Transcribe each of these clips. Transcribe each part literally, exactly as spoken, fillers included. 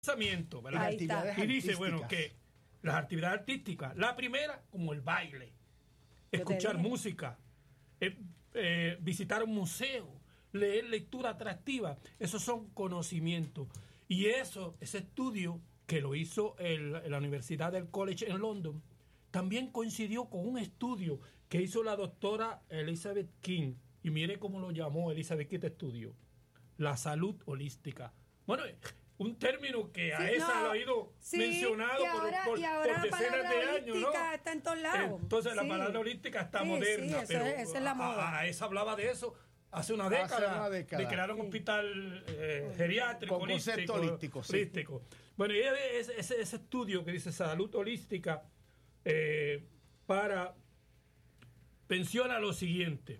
pensamiento, ¿verdad? Ahí está. Y dice, bueno, que las actividades artísticas, la primera, como el baile, Yo escuchar te dije. música, eh, eh, visitar un museo, leer lectura atractiva, esos son conocimientos. Y eso, ese estudio que lo hizo el, la Universidad del College en London, también coincidió con un estudio que hizo la doctora Elizabeth King. Y mire cómo lo llamó Elizabeth King este estudio: la salud holística. Bueno, un término que a Sí, esa no, lo ha ido sí, mencionado y ahora- por, por, y ahora por la decenas palabra de años, ¿no? holística está en todos lados. Entonces la Sí. palabra holística está Sí, moderna, sí, eso pero es- esa es la moda. A, a esa hablaba de eso hace una Hace década, una década. de crear un Sí. hospital eh, geriátrico, Con concepto holístico, sí. holístico. Bueno, y ese, ese, ese estudio que dice salud holística eh, para menciona lo siguiente: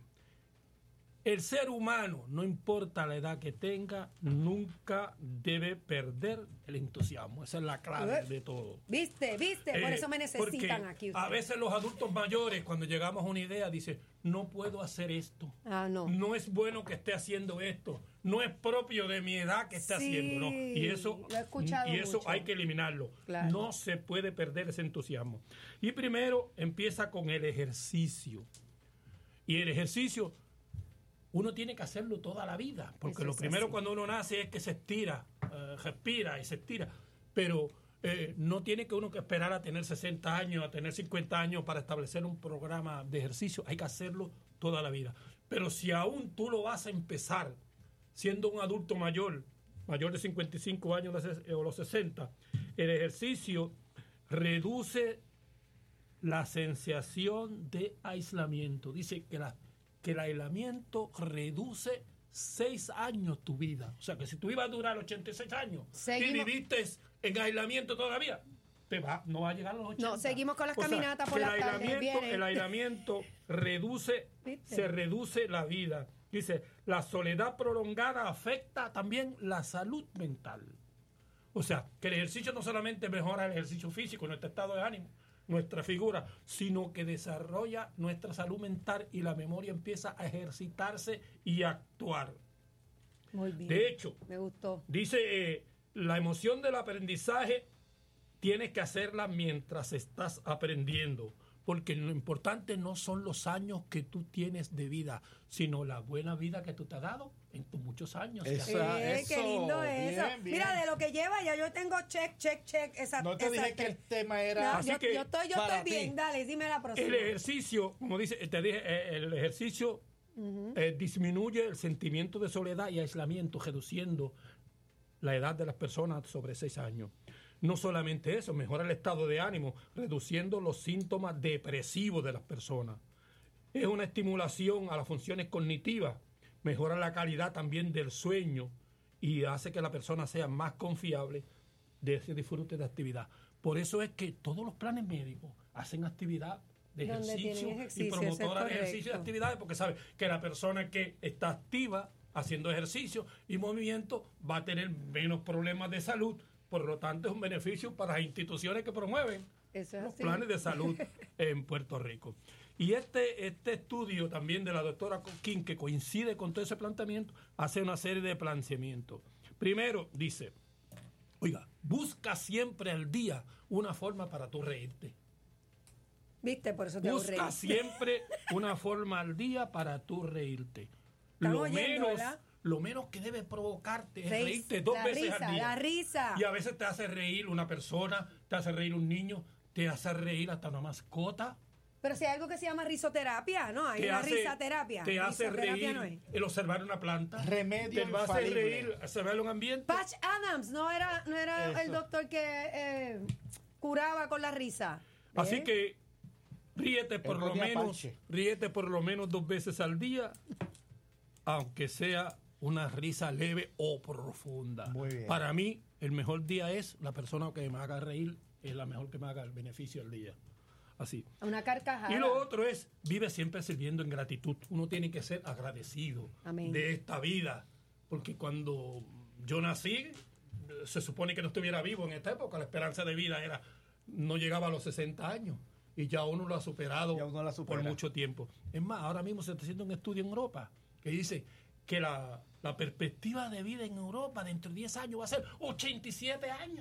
el ser humano, no importa la edad que tenga, nunca debe perder el entusiasmo. Esa es la clave de todo. ¿Viste? ¿Viste? Por Eh, eso me necesitan porque aquí ustedes. a veces los adultos mayores, cuando llegamos a una idea, dicen, no puedo hacer esto. Ah, no. No es bueno que esté haciendo esto. No es propio de mi edad que esté Sí, haciendo. No. Y eso, lo he escuchado y eso mucho. hay que eliminarlo. Claro. No se puede perder ese entusiasmo. Y primero empieza con el ejercicio. Y el ejercicio uno tiene que hacerlo toda la vida, porque Eso lo es primero así. cuando uno nace es que se estira, eh, respira y se estira, pero eh, no tiene que uno que esperar a tener sesenta años, a tener cincuenta años para establecer un programa de ejercicio. Hay que hacerlo toda la vida. Pero si aún tú lo vas a empezar siendo un adulto mayor, mayor de cincuenta y cinco años o los sesenta, el ejercicio reduce la sensación de aislamiento. Dice que la que el aislamiento reduce seis años tu vida. O sea, que si tú ibas a durar ochenta y seis años Seguimos. y viviste en aislamiento todavía, te va, no va a llegar a los ochenta. No, seguimos con las O sea, caminatas por que las el tardes, aislamiento, viene. el aislamiento reduce, ¿Viste? se reduce la vida. Dice, la soledad prolongada afecta también la salud mental. O sea, que el ejercicio no solamente mejora el ejercicio físico, nuestro estado de ánimo, nuestra figura, sino que desarrolla nuestra salud mental y la memoria empieza a ejercitarse y a actuar. Muy bien. De hecho, Me gustó. dice, eh, la emoción del aprendizaje tienes que hacerla mientras estás aprendiendo, porque lo importante no son los años que tú tienes de vida, sino la buena vida que tú te has dado en tus muchos años. que has Eso. tenido. Eh, qué eso, lindo eso. bien, bien. Mira, de lo que lleva ya yo tengo check, check, check. Esa, No te esa dije que el tema era... No, Así yo, que yo estoy, yo para estoy ti. bien. Dale, dime la próxima. El ejercicio, como dice, te dije, eh, el ejercicio eh, disminuye el sentimiento de soledad y aislamiento, reduciendo la edad de las personas sobre seis años. No solamente eso, mejora el estado de ánimo, reduciendo los síntomas depresivos de las personas. Es una estimulación a las funciones cognitivas, mejora la calidad también del sueño y hace que la persona sea más confiable de ese disfrute de actividad. Por eso es que todos los planes médicos hacen actividad de Donde ejercicio, tienen ejercicio, y promotora eso es de ejercicio y correcto. actividades, porque sabe que la persona que está activa haciendo ejercicio y movimiento va a tener menos problemas de salud. Por lo tanto, es un beneficio para las instituciones que promueven Eso es los así. planes de salud en Puerto Rico. Y este, este estudio también de la doctora King, que coincide con todo ese planteamiento, hace una serie de planteamientos. Primero, dice, oiga, busca siempre al día una forma para tú reírte. ¿Viste? Por eso te Busca aburrí. siempre una forma al día para tú reírte. Están Lo oyendo, menos, ¿verdad? lo menos que debe provocarte es Reís- reírte dos la veces risa, al día. la risa. Y a veces te hace reír una persona, te hace reír un niño, te hace reír hasta una mascota. Pero si hay algo que se llama risoterapia, ¿no? Hay Te una hace, risaterapia. te hace Risoterapia reír no es. el observar una planta. Remedio te va a hacer infalible. reír observar un ambiente. Patch Adams, no era, no era Eso. el doctor que eh, curaba con la risa. Así ¿Eh? que ríete por El lo Rodney menos, Apache. ríete por lo menos dos veces al día, aunque sea una risa leve o profunda. Muy bien. Para mí, el mejor día es la persona que me haga reír, es la mejor que me haga el beneficio del día. Así. Una carcajada. Y lo otro es, vive siempre sirviendo en gratitud. Uno tiene que ser agradecido Amén. de esta vida. Porque cuando yo nací, se supone que no estuviera vivo en esta época. La esperanza de vida era no llegaba a los sesenta años. Y ya uno lo ha superado Ya uno la supera. por mucho tiempo. Es más, ahora mismo se está haciendo un estudio en Europa que dice que la, la perspectiva de vida en Europa dentro de diez años va a ser ochenta y siete años.